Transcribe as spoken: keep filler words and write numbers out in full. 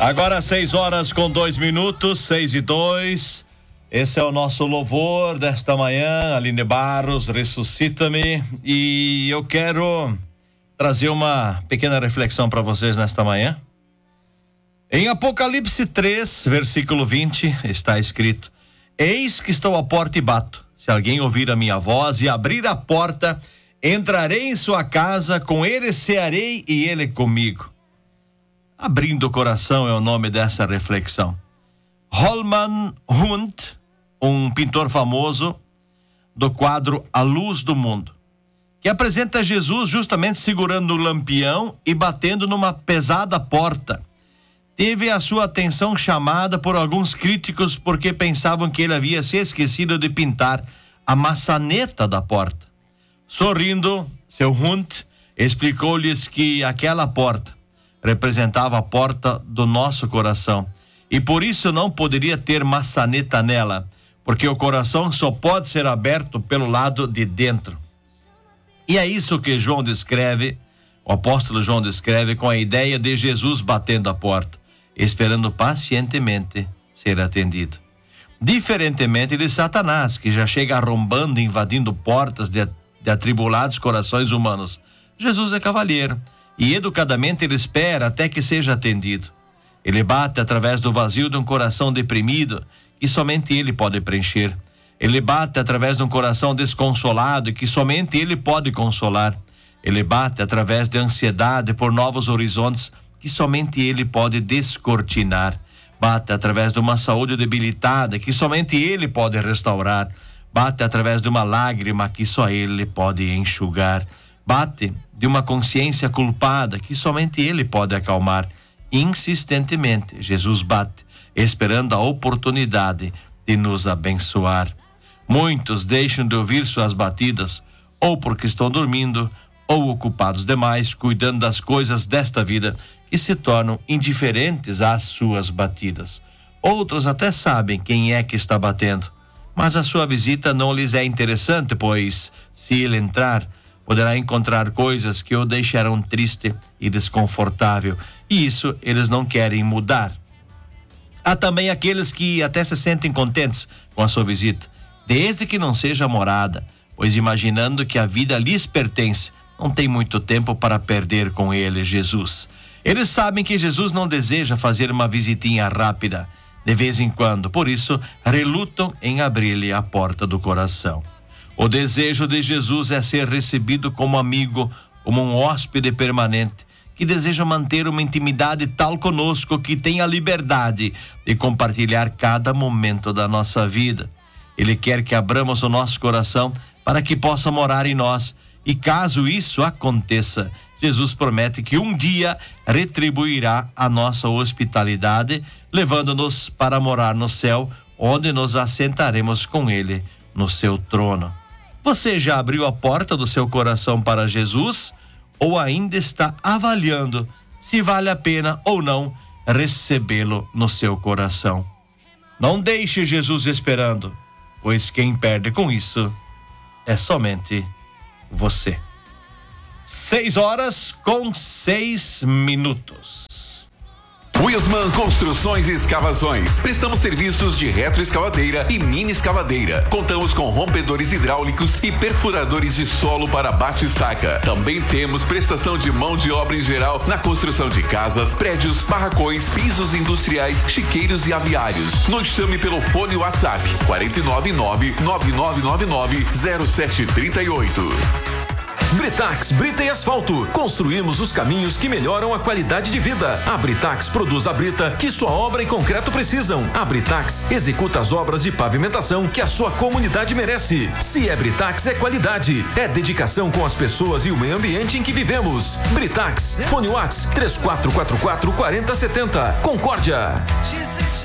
Agora seis horas com dois minutos, seis e dois. Esse é o nosso louvor desta manhã. Aline Barros, ressuscita-me. E eu quero trazer uma pequena reflexão para vocês nesta manhã. Em Apocalipse três, versículo vinte, está escrito: Eis que estou à porta e bato. Se alguém ouvir a minha voz e abrir a porta, entrarei em sua casa, com ele cearei e ele comigo. Abrindo o coração é o nome dessa reflexão. Holman Hunt, um pintor famoso do quadro A Luz do Mundo, que apresenta Jesus justamente segurando o lampião e batendo numa pesada porta. Teve a sua atenção chamada por alguns críticos porque pensavam que ele havia se esquecido de pintar a maçaneta da porta. Sorrindo, seu Hunt explicou-lhes que aquela porta representava a porta do nosso coração e por isso não poderia ter maçaneta nela, porque o coração só pode ser aberto pelo lado de dentro. E é isso que João descreve, o apóstolo João descreve com a ideia de Jesus batendo a porta, esperando pacientemente ser atendido. Diferentemente de Satanás, que já chega arrombando e invadindo portas de, de atribulados corações humanos, Jesus é cavalheiro e educadamente ele espera até que seja atendido. Ele bate através do vazio de um coração deprimido que somente ele pode preencher. Ele bate através de um coração desconsolado que somente ele pode consolar. Ele bate através de ansiedade por novos horizontes que somente ele pode descortinar. Bate através de uma saúde debilitada que somente ele pode restaurar. Bate através de uma lágrima que só ele pode enxugar. Bate de uma consciência culpada que somente ele pode acalmar. Insistentemente, Jesus bate, esperando a oportunidade de nos abençoar. Muitos deixam de ouvir suas batidas, ou porque estão dormindo, ou ocupados demais, cuidando das coisas desta vida, que se tornam indiferentes às suas batidas. Outros até sabem quem é que está batendo, mas a sua visita não lhes é interessante, pois, se ele entrar, poderá encontrar coisas que o deixarão triste e desconfortável, e isso eles não querem mudar. Há também aqueles que até se sentem contentes com a sua visita, desde que não seja morada, pois imaginando que a vida lhes pertence, não tem muito tempo para perder com ele, Jesus. Eles sabem que Jesus não deseja fazer uma visitinha rápida, de vez em quando, por isso relutam em abrir-lhe a porta do coração. O desejo de Jesus é ser recebido como amigo, como um hóspede permanente, que deseja manter uma intimidade tal conosco que tem a liberdade de compartilhar cada momento da nossa vida. Ele quer que abramos o nosso coração para que possa morar em nós, e caso isso aconteça, Jesus promete que um dia retribuirá a nossa hospitalidade, levando-nos para morar no céu, onde nos assentaremos com ele no seu trono. Você já abriu a porta do seu coração para Jesus ou ainda está avaliando se vale a pena ou não recebê-lo no seu coração? Não deixe Jesus esperando, pois quem perde com isso é somente você. Seis horas com seis minutos. Wilsman Construções e Escavações. Prestamos serviços de retroescavadeira e mini escavadeira. Contamos com rompedores hidráulicos e perfuradores de solo para bate-estaca. Também temos prestação de mão de obra em geral na construção de casas, prédios, barracões, pisos industriais, chiqueiros e aviários. Nos chame pelo fone WhatsApp quatro nove nove, nove nove nove nove, zero sete três oito. Britax, brita e asfalto. Construímos os caminhos que melhoram a qualidade de vida. A Britax produz a brita que sua obra e concreto precisam. A Britax executa as obras de pavimentação que a sua comunidade merece. Se é Britax, é qualidade. É dedicação com as pessoas e o meio ambiente em que vivemos. Britax, fone WhatsApp três quatro quatro quatro, quatro zero sete zero. Concórdia.